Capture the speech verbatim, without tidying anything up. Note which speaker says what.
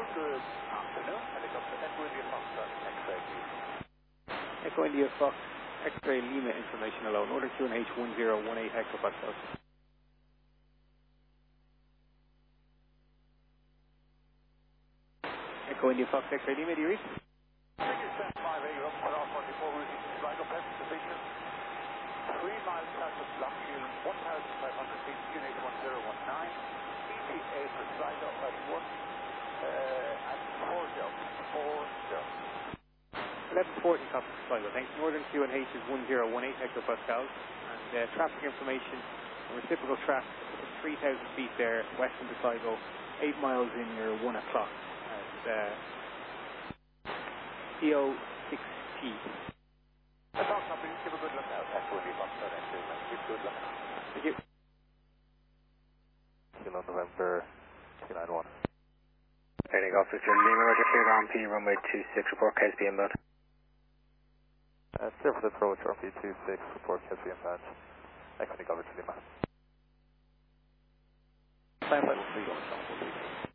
Speaker 1: Good afternoon. Helicopter Echo India Foxtrot, X-ray Lima.
Speaker 2: Echo India Fox, X-ray Lima information alone. Order Q N H one zero one eight hectopascals. Echo India Fox, X-ray Lima, do you read?
Speaker 1: I think it's seven five eight, Roger, R forty-four, routing to Sligo, present position. Three miles south of Lockhill, one thousand five hundred feet, Q N H one zero one nine. E T A for Sligo at one, uh, at four zero, four zero.
Speaker 2: eleven forty copy Sligo, thanks. Northern Q N H is one zero one eight hectopascals. And uh, traffic information, reciprocal traffic, three thousand feet there, western to Sligo, eight miles in your one o'clock. And uh, C O six T.
Speaker 1: The talk company, give a good look out. Echo India Foxtrot, X-ray Lima. Give a good look out.
Speaker 2: Thank you.
Speaker 1: Kilo November two nine one.
Speaker 3: Heading off Victor Lima, Roger, clear ground P, runway two six, report K S B inbound.
Speaker 1: Uh, clear for the approach, R P two six, report K S B inbound. Echo India Victor Lima.
Speaker 2: Five level three on